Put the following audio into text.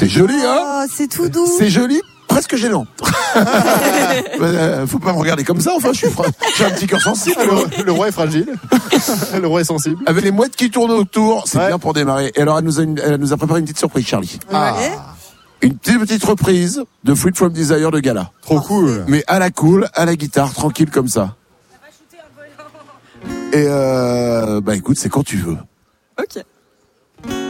C'est joli, hein? Oh, c'est tout doux. C'est joli, presque gênant. Faut pas me regarder comme ça, enfin, j'ai un petit cœur sensible. Le roi est fragile. Le roi est sensible. Avec les mouettes qui tournent autour, c'est Ouais. bien pour démarrer. Et alors, elle nous a préparé une petite surprise, Charlie. Ouais. Une petite reprise de Fruit from Desire de Gala. Trop cool. Mais à la cool, à la guitare, tranquille comme ça. Et écoute, c'est quand tu veux. Ok.